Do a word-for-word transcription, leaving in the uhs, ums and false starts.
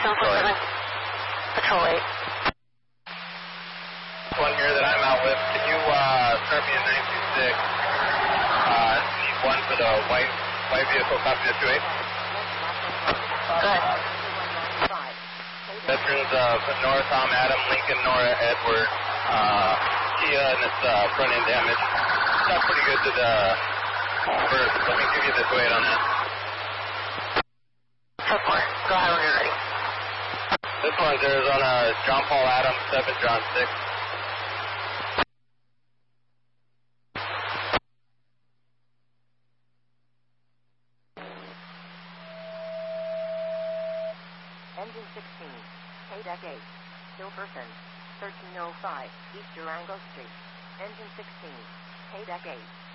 seven four seven, Patrol eight. One here that I'm out with, can you uh, start me in nine two six? Uh, need one for the white white vehicle, copy the two eight. Go ahead. Veterans of Nora, Tom, Adam, Lincoln, Nora, Edward, uh, Kia, and it's uh, front end damage. That's pretty good to the first. Let me give you the two eight on that. four four, go ahead when you're ready. This one's Arizona, John Paul Adam, seven John six. Engine sixteen, K deck eight, Hilferson, thirteen oh five, East Durango Street. Engine sixteen, K deck eight.